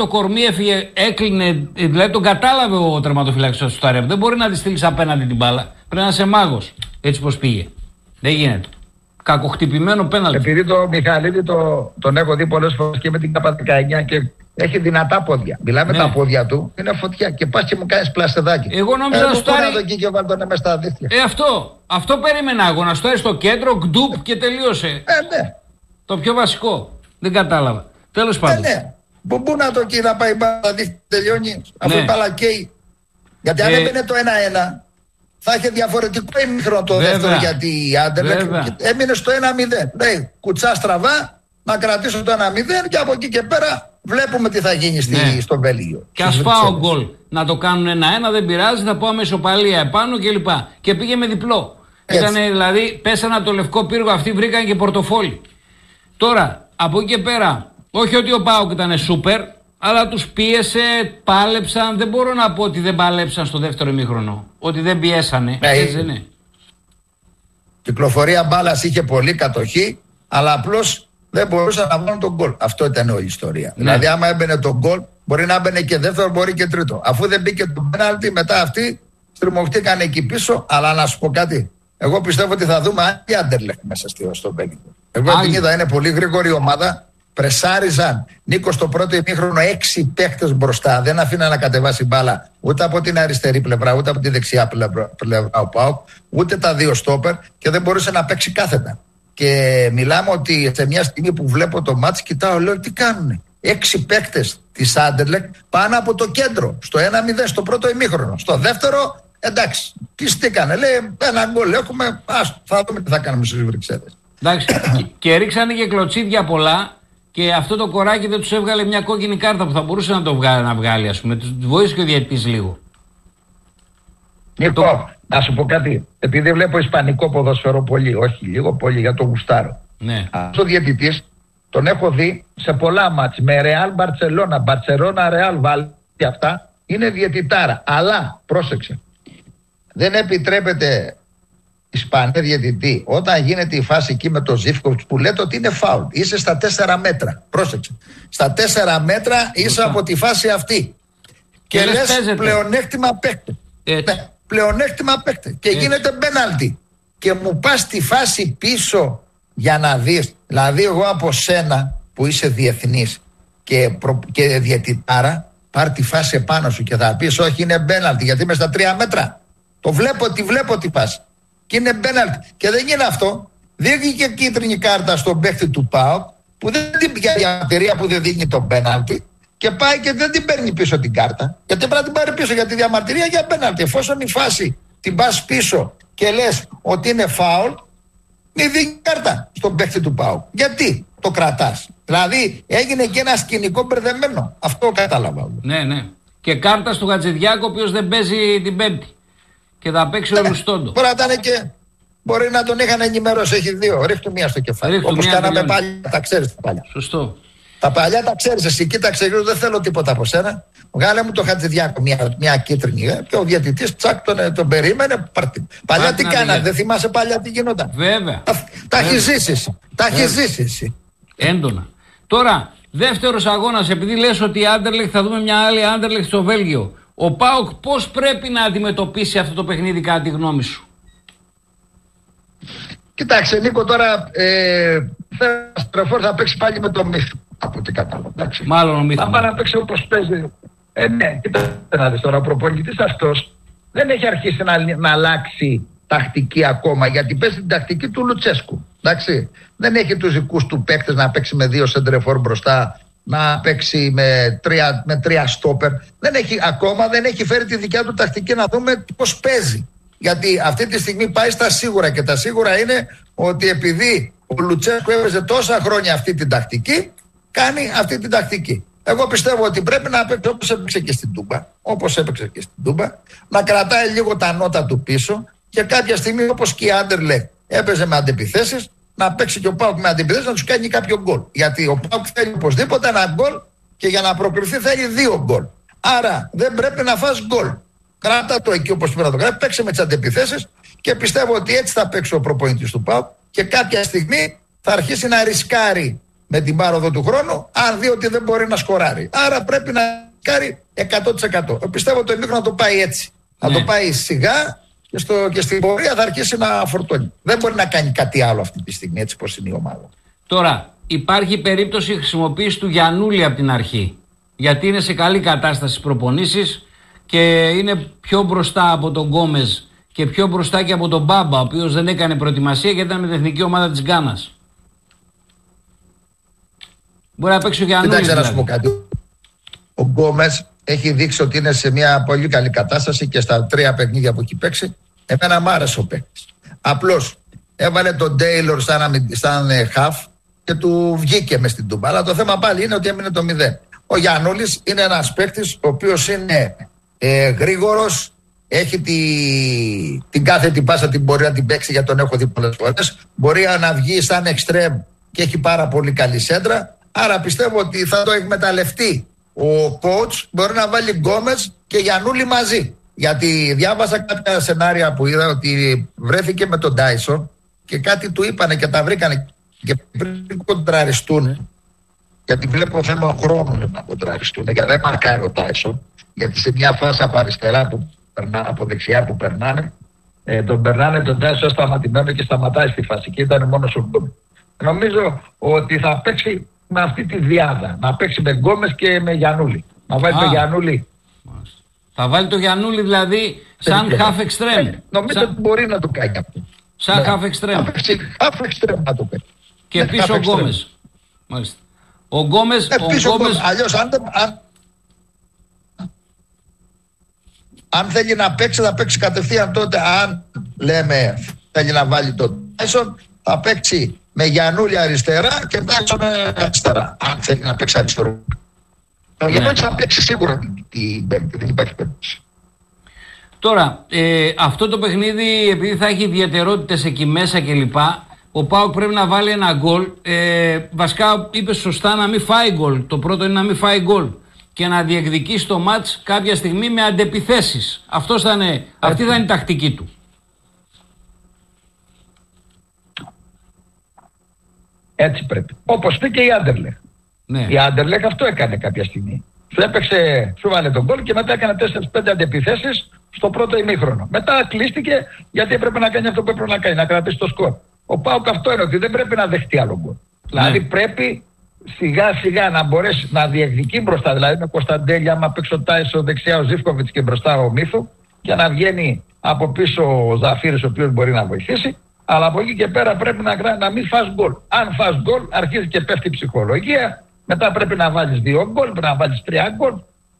το κορμί έφυγε, έκλεινε, δηλαδή τον κατάλαβε ο τερματοφύλακας του Σταρέμ. Δεν μπορεί να τη στείλει απέναντι την μπάλα. Πρέπει να είσαι μάγος. Έτσι πως πήγε. Δεν γίνεται. Κακοχτυπημένο πέναλτι. Επειδή το Μιχαλίδη τον έχω δει πολλές φορές και με την ΚΑΠΑ 19 και έχει δυνατά πόδια. Μιλάμε τα πόδια του, είναι φωτιά και πας και μου κάνεις πλαστεδάκι. Εγώ νόμιζα να στάρει. Και βάλει τον μες στα δίχτυα. Αυτό περίμενα εγώ, να στάρει στο κέντρο, γκντουπ και τελείωσε. Ναι. Το πιο βασικό. Δεν κατάλαβα. Τέλος πάντων. Ναι. Πού να το εκεί να πάει μπάλα, τελειώνει, αφού η μπάλα καίει. Γιατί αν έμπαινε το 1-1, θα είχε διαφορετικό ημίχρονο το δεύτερο, γιατί η Άντερλεχτ έμεινε στο 1-0. Λέει, κουτσά στραβά, να κρατήσω το 1-0 και από εκεί και πέρα βλέπουμε τι θα γίνει στο Βέλγιο. Και ας φάω γκολ να το κάνουν 1-1, δεν πειράζει, θα πάω με ισοπαλία επάνω κλπ. Και πήγε με διπλό. Ήτανε, δηλαδή, πέσανε από το λευκό πύργο, αυτοί βρήκαν και πορτοφόλι. Τώρα, από εκεί και πέρα, όχι ότι ο ΠΑΟΚ ήταν σούπερ, αλλά τους πίεσε, πάλεψαν. Δεν μπορώ να πω ότι δεν παλέψαν στο δεύτερο ημίχρονο. Ότι δεν πιέσανε. Έτσι δεν είναι. Κυκλοφορία μπάλας είχε πολύ κατοχή, αλλά απλώς δεν μπορούσαν να βάλουν τον γκολ. Αυτό ήταν όλη η ιστορία. Ναι. Δηλαδή, άμα έμπαινε τον γκολ, μπορεί να έμπαινε και δεύτερο, μπορεί και τρίτο. Αφού δεν μπήκε το πέναλτι, μετά αυτοί στριμωχτήκαν εκεί πίσω. Αλλά να σου πω κάτι. Εγώ πιστεύω ότι θα δούμε άλλη Άντερλεχτ μέσα στο Βέλγιο. Εγώ την είδα, είναι πολύ γρήγορη ομάδα. Πρεσάριζαν. Νίκο στο πρώτο ημίχρονο 6 παίχτες μπροστά. Δεν αφήναν να κατεβάσει μπάλα ούτε από την αριστερή πλευρά, ούτε από τη δεξιά πλευρά ο ΠΑΟΚ, ούτε τα δύο στόπερ και δεν μπορούσε να παίξει κάθετα. Και μιλάμε ότι σε μια στιγμή που βλέπω το μάτς, κοιτάω, λέω τι κάνουνε. 6 παίχτες της Άντερλεχτ πάνω από το κέντρο. Στο 1-0 στο πρώτο ημίχρονο. Στο δεύτερο, εντάξει, τι στήκανε. Λέει ένα γκολ έχουμε. Θα δούμε τι θα κάνουμε στις Βρυξέλλες. Εντάξει, και ρίξανε και κλωτσίδια πολλά. Και αυτό το κοράκι δεν τους έβγαλε μια κόκκινη κάρτα που θα μπορούσε να το βγάλει, ας πούμε. Τους βοήθησε και ο διαιτητής λίγο. Νίκο, να σου πω κάτι. Επειδή βλέπω ισπανικό ποδόσφαιρο πολύ, όχι λίγο, πολύ, για το γουστάρω. Ναι. Αυτό ο διαιτητής τον έχω δει σε πολλά μάτς με Ρεάλ Μπαρτσελώνα, Μπαρτσελώνα Ρεάλ Βάλ και αυτά. Είναι διαιτητάρα. Αλλά, πρόσεξε, δεν επιτρέπεται Ισπανέ διαιτητή, όταν γίνεται η φάση εκεί με το Ζίφκοβιτς που λέτε ότι είναι φάουλ, είσαι στα 4 μέτρα. Πρόσεξε. Στα 4 μέτρα είσαι από τη φάση αυτή. Και λες πλεονέκτημα παίκτε. Πλεονέκτημα παίκτε. Και γίνεται πέναλτι. Και μου πας τη φάση πίσω για να δεις. Δηλαδή, εγώ από σένα που είσαι διεθνής και διαιτητάρα, πάρ' τη φάση επάνω σου και θα πεις όχι, είναι πέναλτι γιατί είμαι στα 3 μέτρα. Το βλέπω τη φάση. Και είναι πέναλτι. Και δεν είναι αυτό. Δεν βγήκε κίτρινη κάρτα στον παίχτη του ΠΑΟΚ που δεν την πια διαμαρτυρία που δεν δίνει τον πέναλτι και πάει και δεν την παίρνει πίσω την κάρτα. Γιατί πρέπει να την πάρει πίσω για τη διαμαρτυρία για πέναλτι. Εφόσον η φάση την πας πίσω και λες ότι είναι φάουλ, μη δίνει κάρτα στον παίχτη του ΠΑΟΚ. Γιατί το κρατάς? Δηλαδή έγινε και ένα σκηνικό μπερδεμένο. Αυτό κατάλαβα. Ναι. Και κάρτα στο Χατζηδιάκο, ο οποίος δεν παίζει την Πέμπτη. Και θα παίξει ο Ρουστόντο. Μπορεί να τον είχαν ενημερώσει. Έχει 2. Ρίχτου μία στο κεφάλι. Όπως κάναμε παλιά. Τα ξέρεις τα παλιά. Σωστό. Τα παλιά τα ξέρεις. Εσύ κοίταξε, δεν θέλω τίποτα από σένα. Βγάλε μου το Χατζηδιάκο μια κίτρινη. Και ο διαιτητής τσακ τον περίμενε. Παλιά τι κάνανε. Δεν θυμάσαι παλιά τι γινόταν? Βέβαια. Τα έχει ζήσει εσύ. Έντονα. Τώρα, δεύτερος αγώνας, επειδή λες ότι η Άντερλεχτ, θα δούμε μια άλλη Άντερλεχτ στο Βέλγιο. Ο ΠΑΟΚ πώς πρέπει να αντιμετωπίσει αυτό το παιχνίδι κατά τη γνώμη σου? Κοιτάξτε Νίκο, τώρα θα παίξει πάλι με το Μύθο. Από ό,τι κατάλαβα. Μάλλον ο Μύθο. Θα πάει να παίξει όπως παίζει. Ναι, κοιτάξτε να δεις τώρα, ο προπονητής αυτός δεν έχει αρχίσει να αλλάξει τακτική ακόμα, γιατί παίζει την τακτική του Λουτσέσκου. Εντάξει. Δεν έχει τους δικούς του παίκτες να παίξει με 2 σεντρεφόρ μπροστά, να παίξει με 3 στόπερ. Δεν έχει φέρει τη δικιά του τακτική να δούμε πώς παίζει. Γιατί αυτή τη στιγμή πάει στα σίγουρα και τα σίγουρα είναι ότι επειδή ο Λουτσέσκου έπαιζε τόσα χρόνια αυτή την τακτική, κάνει αυτή την τακτική. Εγώ πιστεύω ότι πρέπει να παίξει όπως έπαιξε και στην Τούμπα, να κρατάει λίγο τα νότα του πίσω και κάποια στιγμή όπως και η Άντερλεχτ έπαιζε με αντεπιθέσεις, να παίξει και ο ΠΑΟΚ με αντεπιθέσεις να τους κάνει κάποιο γκολ. Γιατί ο ΠΑΟΚ θέλει οπωσδήποτε ένα γκολ και για να προκριθεί θέλει 2 γκολ. Άρα δεν πρέπει να φας γκολ. Κράτα το εκεί όπως πρέπει να το κράτη, παίξε με τις αντεπιθέσεις και πιστεύω ότι έτσι θα παίξει ο προπονητής του ΠΑΟΚ και κάποια στιγμή θα αρχίσει να ρισκάρει με την πάροδο του χρόνου, αν δει ότι δεν μπορεί να σκοράρει. Άρα πρέπει να κάνει 100%. Πιστεύω το ημίχρονο να το πάει έτσι. Ναι. Να το πάει σιγά και στην πορεία θα αρχίσει να φορτώνει. Δεν μπορεί να κάνει κάτι άλλο αυτή τη στιγμή, έτσι πως είναι η ομάδα. Τώρα, υπάρχει περίπτωση χρησιμοποίηση του Γιαννούλη από την αρχή. Γιατί είναι σε καλή κατάσταση στις προπονήσεις και είναι πιο μπροστά από τον Γκόμεζ και πιο μπροστά και από τον Μπάμπα, ο οποίος δεν έκανε προετοιμασία γιατί ήταν με την εθνική ομάδα της Γκάνας. Μπορεί να παίξει ο Γιαννούλης. Κοιτάξτε, να σου πω κάτι. Ο Γκόμεζ έχει δείξει ότι είναι σε μια πολύ καλή κατάσταση και στα 3 παιχνίδια που έχει παίξει. Εμένα μ' άρεσε ο παίκτης. Απλώς έβαλε τον Τέιλορ σαν χαφ και του βγήκε μες στην Τούμπα. Αλλά το θέμα πάλι είναι ότι έμεινε το 0. Ο Γιαννούλης είναι ένας παίκτης ο οποίος είναι γρήγορος, έχει την κάθετη πάσα την μπορεί να την παίξει, γιατί τον έχω δει πολλές φορές. Μπορεί να βγει σαν εξτρέμ και έχει πάρα πολύ καλή σέντρα. Άρα πιστεύω ότι θα το εκμεταλλευτεί ο coach, μπορεί να βάλει Γκόμες και Γιαννούλη μαζί. Γιατί διάβασα κάποια σενάρια που είδα ότι βρέθηκε με τον Τάισον και κάτι του είπανε και τα βρήκανε και πριν κοντραριστούν. Γιατί βλέπω θέμα χρόνου να κοντραριστούν. Γιατί δεν μαρκάρει ο Τάισον. Γιατί σε μια φάση από αριστερά που περνάνε, από δεξιά που περνάνε, τον περνάνε τον Τάισον σταματημένο και σταματάει στη φάση. Και ήταν μόνο ο Γκόμες. Νομίζω ότι θα παίξει με αυτή τη διάδα. Να παίξει με Γκόμες και με Γιαννούλη. Να βάλει το Γιαννούλη. Θα βάλει το Γιαννούλη δηλαδή σαν half extreme. Νομίζω ότι μπορεί να το κάνει αυτό. Σαν half extreme. Half extreme να το κάνει. Και πίσω ο Γκόμες. Μάλιστα. Ο Γκόμες. Αλλιώς αν θέλει να παίξει, θα παίξει κατευθείαν τότε. Αν λέμε θέλει να βάλει τον Τάισον, θα παίξει με Γιαννούλη αριστερά και Τάισον αριστερά. Αν θέλει να παίξει αριστερό. Ο Γιαννούλης θα παίξει σίγουρα την Πέμπτη, δεν υπάρχει περίπτωση. Τώρα, αυτό το παιχνίδι, επειδή θα έχει ιδιαιτερότητες εκεί μέσα κλπ., ο ΠΑΟΚ πρέπει να βάλει ένα γκολ. Βασικά είπε σωστά να μην φάει γκολ. Το πρώτο είναι να μην φάει γκολ και να διεκδικήσει το μάτς κάποια στιγμή με αντεπιθέσεις. Αυτή θα είναι η τακτική του. Έτσι πρέπει. Όπως πει και η Άντερλεχ. Ναι. Η Άντερλεχ αυτό έκανε κάποια στιγμή. Σου βάλε τον γκολ και μετά έκανε 4-5 αντεπιθέσεις στο πρώτο ημίχρονο. Μετά κλείστηκε γιατί έπρεπε να κάνει αυτό που έπρεπε να κάνει, να κρατήσει το σκορ. Ο ΠΑΟΚ αυτό είναι, ότι δεν πρέπει να δεχτεί άλλο γκολ. Δηλαδή πρέπει σιγά σιγά να μπορέσει να διεκδικεί μπροστά. Δηλαδή με Κωνσταντέλη, άμα παίξει ο Τάισον δεξιά ο Ζίβκοβιτς και μπροστά ο Μίθου, και να βγαίνει από πίσω ο Ζαφύρης, ο οποίος μπορεί να βοηθήσει. Αλλά από εκεί και πέρα πρέπει να μην φας γκολ. Αν φας γκολ, αρχίζει και πέφτει η ψυχολογία. Μετά πρέπει να βάλεις 2 γκολ, πρέπει να βάλεις 3 γκολ.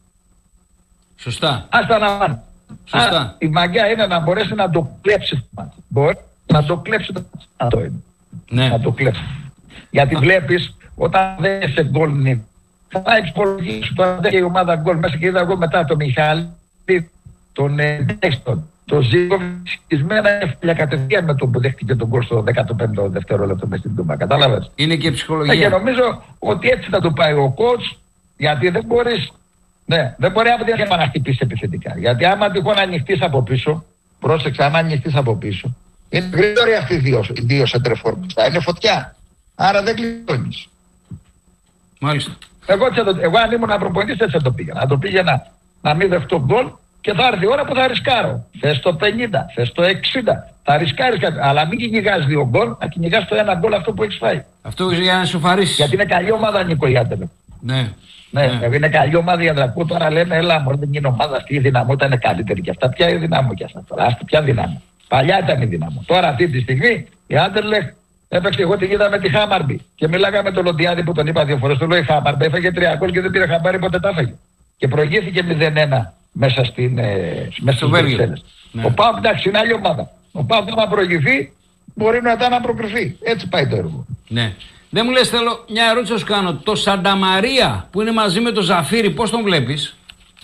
Σωστά. Άστα να βάλει. Σωστά. Η μαγιά είναι να μπορέσει να το κλέψει. Μπορεί να το κλέψει. Αυτό είναι. Ναι. Να το κλέψει. Γιατί βλέπεις, όταν δεν είσαι γκολ, θα εξυπολογίσει το αντέχει η ομάδα γκολ μέσα. Και είδα εγώ μετά τον Μιχάλη, τον Τέστον, τον Ζίγκοβιτς, σκισμένα έφυγε κατευθείαν με τον που δέχτηκε τον γκολ στο 15ο δευτερόλεπτο μες στην Τούμπα. Κατάλαβες. Είναι και ψυχολογία. Και νομίζω ότι έτσι θα το πάει ο coach, γιατί δεν μπορείς. Ναι, δεν μπορεί από να χτυπήσει επιθετικά. Γιατί άμα τυχόν ανοιχτείς από πίσω, πρόσεξε, άμα ανοιχτείς από πίσω, είναι γρήγοροι αυτοί οι δύο σεντρεφόρ. Είναι φωτιά. Άρα δεν κλειδώνεις. Μάλιστα. Εγώ αν ήμουν προπονητής έτσι θα το πήγαινα. Να το πήγαινα να μην δεχτώ γκολ και θα έρθει η ώρα που θα ρισκάρω. Θες το 50, θες το 60. Θα ρισκάρεις κάτι. Αλλά μην κυνηγάς 2 γκολ, να κυνηγάς το 1 γκολ αυτό που έχεις φάει. Αυτό για να σοφαρίσεις. Γιατί είναι καλή ομάδα, Νίκο, η Άντερλεχ. Ναι. Ναι, είναι καλή ομάδα η Ανδρακού. Τώρα λένε, έλα, μωρέ, δεν είναι ομάδα αυτή. Η Δυναμό ήταν καλύτερη και αυτά. Ποια είναι η Δυναμό και αυτά τώρα. Άστα, ποια Δυναμό. Παλιά ήταν η Δυναμό. Τώρα αυτή τη στιγμή η Άντερλεχ έπαιξε. Εγώ την είδα με τη Χάμαρμπι. Και μιλάγαμε με τον Λοντιάδη που τον είπα 2 φορές. Του λέω: η Χάμαρμπι έφαγε 3 γκολ και δεν πήρε χαμπάρι, ποτέ τα έφαγε. Και προηγήθηκε 0-1 μέσα στις Βρυξέλλες. Ναι. Ο ΠΑΟΚ, εντάξει, είναι άλλη ομάδα. Ο ΠΑΟΚ, άμα προηγηθεί, μπορεί να προκριθεί. Έτσι πάει το έργο. Ναι. Δεν μου λες, θέλω μια ερώτηση να σου κάνω. Το Σανταμαρία που είναι μαζί με τον Ζαφύρη, πώς τον βλέπεις?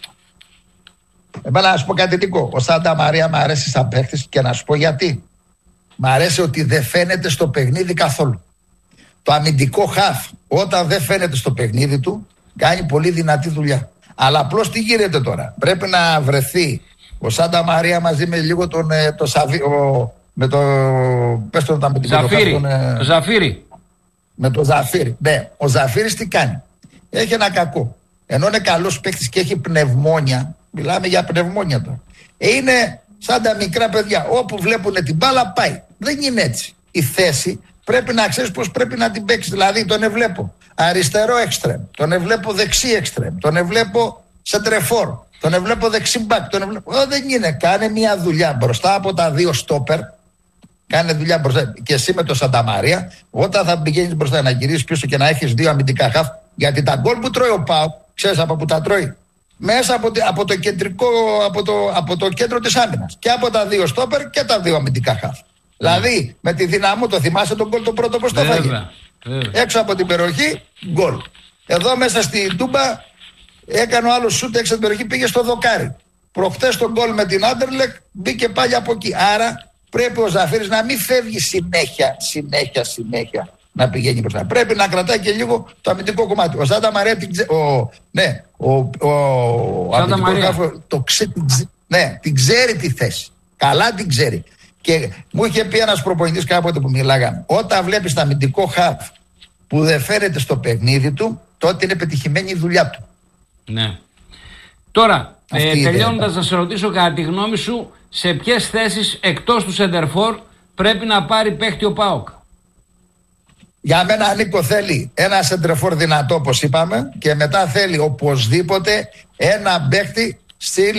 Να σου πω κάτι δικό. Ο Σανταμαρία μου αρέσει σαν παίχτης και να σου πω γιατί. Μ' αρέσει ότι δεν φαίνεται στο παιχνίδι καθόλου. Το αμυντικό χαφ, όταν δεν φαίνεται στο παιχνίδι του, κάνει πολύ δυνατή δουλειά. Αλλά απλώς τι γίνεται τώρα? Πρέπει να βρεθεί ο Σανταμαρία μαζί με λίγο με το. Πες τον αμυντικό Ζαφύρη. Το Ζαφύρη. Με το Ζαφύρι. Ναι, ο Ζαφύρις τι κάνει? Έχει ένα κακό. Ενώ είναι καλός παίκτης και έχει πνευμόνια, μιλάμε για πνευμόνια τώρα. Είναι σαν τα μικρά παιδιά. Όπου βλέπουν την μπάλα πάει. Δεν είναι έτσι. Η θέση πρέπει να ξέρεις πώς πρέπει να την παίξεις. Δηλαδή τον εβλέπω αριστερό εξτρέμ, τον εβλέπω δεξί εξτρέμ, τον εβλέπω σεντρεφόρ, τον εβλέπω δεξί μπακ. Δεν είναι. Κάνε μια δουλειά μπροστά από τα δύο στόπερ. Κάνε δουλειά μπροστά. Και εσύ με το Σανταμαρία, όταν θα πηγαίνεις μπροστά να γυρίσεις πίσω και να έχεις δύο αμυντικά χαφ, γιατί τα γκολ που τρώει ο ΠΑΟΚ, ξέρεις από που τα τρώει? Μέσα από το κεντρικό, από το κέντρο της άμυνας. Και από τα δύο στόπερ και τα δύο αμυντικά χαφ. Δηλαδή με τη Δυναμό, το θυμάσαι τον γκολ το πρώτο πως το φάγε? Έξω από την περιοχή, γκολ. Εδώ μέσα στην Τούμπα έκανε ο άλλος σούτ έξω από την περιοχή, πήγε στο δοκάρι. Προχτές τον γκολ με την Άντερλεκ μπήκε πάλι από εκεί. Άρα πρέπει ο Ζαφύρης να μην φεύγει συνέχεια να πηγαίνει μπροστά. Πρέπει να κρατάει και λίγο το αμυντικό κομμάτι. Ο Σάντα Μαρία την ξέρει τη θέση. Καλά την ξέρει. Και μου είχε πει ένας προπονητής κάποτε που μιλάγαμε, όταν βλέπεις το αμυντικό χαφ που δεν φέρεται στο παιχνίδι του, τότε είναι πετυχημένη η δουλειά του. Ναι. Τώρα, τελειώνοντας να σε ρωτήσω κατά τη γνώμη σου, σε ποιες θέσεις εκτός του σεντερφόρ πρέπει να πάρει παίχτη ο ΠΑΟΚ? Για μένα, Νίκο, θέλει ένα σεντερφόρ δυνατό, όπως είπαμε, και μετά θέλει οπωσδήποτε ένα παίχτη στυλ,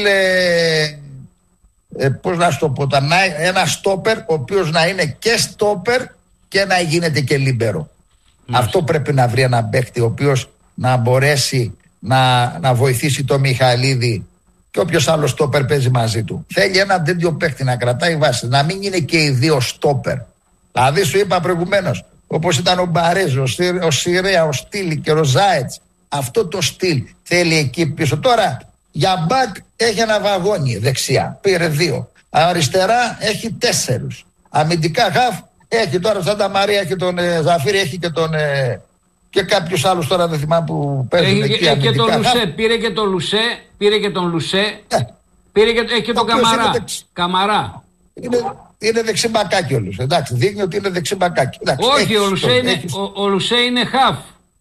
πώς να σου το πω, ένα στόπερ ο οποίος να είναι και στόπερ και να γίνεται και λίμπερο. Αυτό πρέπει να βρει ένα παίχτη ο οποίος να μπορέσει να βοηθήσει το Μιχαηλίδη και όποιος άλλος στόπερ παίζει μαζί του. Θέλει ένα τέτοιο παίχτη να κρατάει βάση, να μην είναι και οι δύο στόπερ. Δηλαδή σου είπα προηγουμένως, όπως ήταν ο Μπαρέζ, ο Σιρέα, ο Στήλι και ο Ζάετς, αυτό το στυλ θέλει εκεί πίσω. Τώρα για μπακ έχει ένα βαγόνι δεξιά, πήρε 2. Αριστερά έχει 4. Αμυντικά χαφ έχει τώρα Σάντα Μαρία, έχει τον Ζαφύρι, έχει και τον και κάποιους άλλους τώρα δεν θυμάμαι που παίζουν εκεί. Έχει και τον Λουσέ, πήρε και τον Λουσέ, πήρε και τον Καμαρά. Είναι δεξιμπακάκι ο Λουσέ. Εντάξει, δείχνει ότι είναι δεξιμπακάκι. Όχι, ο Λουσέ είναι χαφ.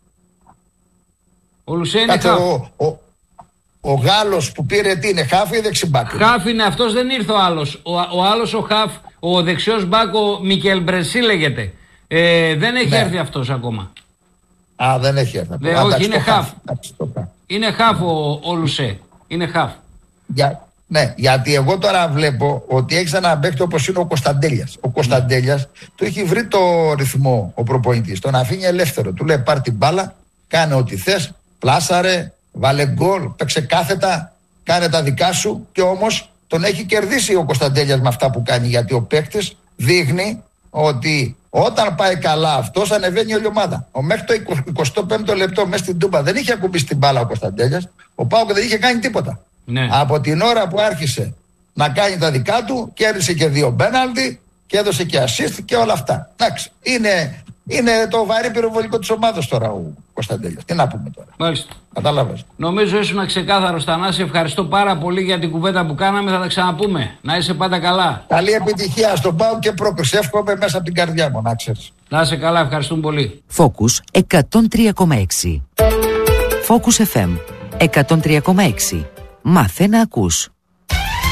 Ο Λουσέ είναι χαφ. Ο Γάλλος που πήρε τι είναι, χαφ ή δεξιμπάκ? Χαφ είναι, αυτός δεν ήρθε ο άλλος. Ο άλλος ο χαφ, ο δεξιός μπακ, ο Μικελ Μπρεσί λέγεται. Δεν έχει έρθει αυτός ακόμα. Α, δεν έχει έρθει. Όχι, είναι χαφ. Είναι χαφ ο Λουσέ. Είναι χαφ. Ναι, γιατί εγώ τώρα βλέπω ότι έχεις ένα παίκτη όπως είναι ο Κωνσταντέλιας. Ο Κωνσταντέλιας του έχει βρει το ρυθμό ο προπονητής. Τον αφήνει ελεύθερο. Του λέει πάρ' την μπάλα, κάνε ό,τι θες, πλάσαρε, βάλε γκολ, παίξε κάθετα, κάνε τα δικά σου. Και όμως τον έχει κερδίσει ο Κωνσταντέλιας με αυτά που κάνει. Γιατί ο παίκτης δείχνει ότι όταν πάει καλά αυτός, ανεβαίνει όλη η ομάδα. Μέχρι το 25ο λεπτό μέσα στην Τούμπα δεν είχε ακουμπήσει την μπάλα ο Κωνσταντέλιας. Ο ΠΑΟΚ δεν είχε κάνει τίποτα. Ναι. Από την ώρα που άρχισε να κάνει τα δικά του, κέρδισε και 2 πέναλτι και έδωσε και assist και όλα αυτά. Εντάξει, είναι το βαρύ πυροβολικό της ομάδας τώρα ο Κωνσταντέλιας. Τι να πούμε τώρα. Μάλιστα. Κατάλαβες. Νομίζω ήσουν ξεκάθαρος, Θανάση. Ευχαριστώ πάρα πολύ για την κουβέντα που κάναμε. Θα τα ξαναπούμε. Να είσαι πάντα καλά. Καλή επιτυχία στον ΠΑΟΚ και πρόκριση. Εύχομαι μέσα από την καρδιά μου, να ξέρεις. Να είσαι καλά. Ευχαριστούμε πολύ. Focus 103,6. Focus FM 103,6. Μάθε να ακούς.